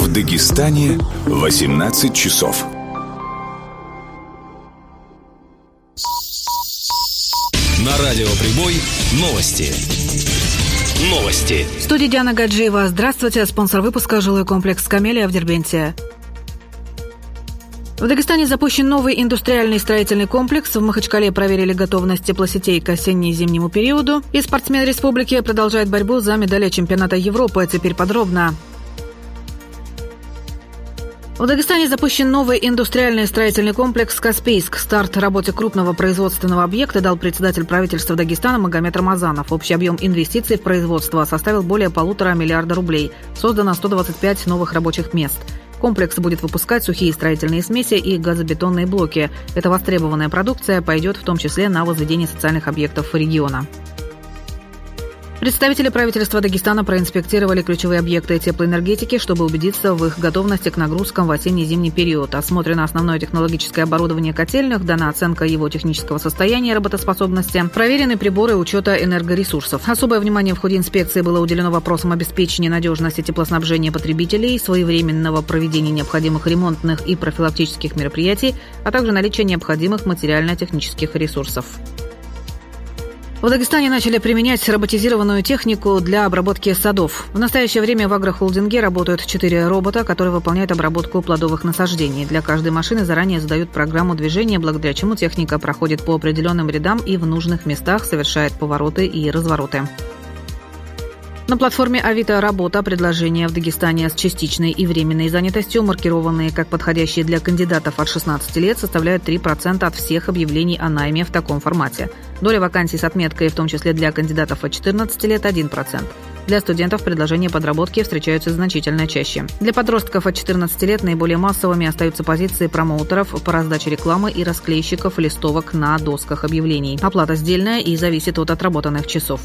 В Дагестане 18 часов. На радио «Прибой» новости. В студии Диана Гаджиева. Здравствуйте. Спонсор выпуска — жилой комплекс «Камелия» в Дербенте. В Дагестане запущен новый индустриальный строительный комплекс. В Махачкале проверили готовность теплосетей к осенне-зимнему периоду. И спортсмен республики продолжает борьбу за медали чемпионата Европы. Теперь подробно. В Дагестане запущен новый индустриальный строительный комплекс «Каспийск». Старт работе крупного производственного объекта дал председатель правительства Дагестана Магомед Рамазанов. Общий объем инвестиций в производство составил более 1,5 миллиарда рублей. Создано 125 новых рабочих мест. Комплекс будет выпускать сухие строительные смеси и газобетонные блоки. Эта востребованная продукция пойдет в том числе на возведение социальных объектов региона. Представители правительства Дагестана проинспектировали ключевые объекты теплоэнергетики, чтобы убедиться в их готовности к нагрузкам в осенне-зимний период. Осмотрено основное технологическое оборудование котельных, дана оценка его технического состояния и работоспособности, проверены приборы учета энергоресурсов. Особое внимание в ходе инспекции было уделено вопросам обеспечения надежности теплоснабжения потребителей, своевременного проведения необходимых ремонтных и профилактических мероприятий, а также наличия необходимых материально-технических ресурсов. В Дагестане начали применять роботизированную технику для обработки садов. В настоящее время в агрохолдинге работают 4 робота, которые выполняют обработку плодовых насаждений. Для каждой машины заранее задают программу движения, благодаря чему техника проходит по определенным рядам и в нужных местах совершает повороты и развороты. На платформе Авито «Работа» предложения в Дагестане с частичной и временной занятостью, маркированные как подходящие для кандидатов от 16 лет, составляют 3% от всех объявлений о найме в таком формате. Доля вакансий с отметкой, в том числе для кандидатов от 14 лет, 1%. Для студентов предложения подработки встречаются значительно чаще. Для подростков от 14 лет наиболее массовыми остаются позиции промоутеров по раздаче рекламы и расклейщиков листовок на досках объявлений. Оплата сдельная и зависит от отработанных часов.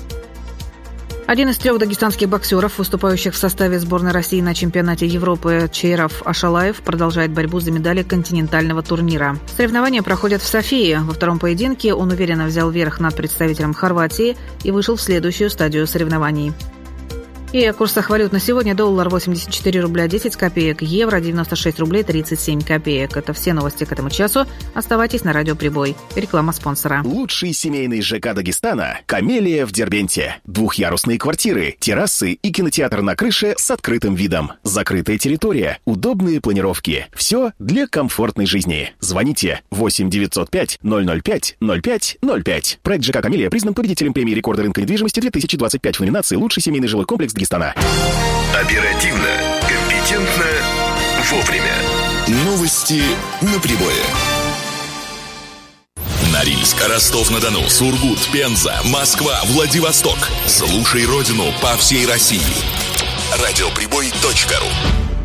Один из 3 дагестанских боксеров, выступающих в составе сборной России на чемпионате Европы, Чейров Ашалаев, продолжает борьбу за медали континентального турнира. Соревнования проходят в Софии. Во втором поединке он уверенно взял верх над представителем Хорватии и вышел в следующую стадию соревнований. И о курсах валют на сегодня: доллар 84 рубля 10 копеек, евро 96 рублей 37 копеек. Это все новости к этому часу. Оставайтесь на радио «Прибой». Реклама спонсора. Лучший семейный ЖК Дагестана – «Камелия» в Дербенте. Двухъярусные квартиры, террасы и кинотеатр на крыше с открытым видом. Закрытая территория, удобные планировки. Все для комфортной жизни. Звоните 8 905 005 05 05. Проект ЖК «Камелия» признан победителем премии рекорда рынка недвижимости 2025 в номинации «Лучший семейный жилой комплекс Дагестана». Оперативно, компетентно, вовремя. Новости на Прибое. Норильск, Ростов-на-Дону, Сургут, Пенза, Москва, Владивосток. Слушай родину по всей России. Радиоприбой.ру.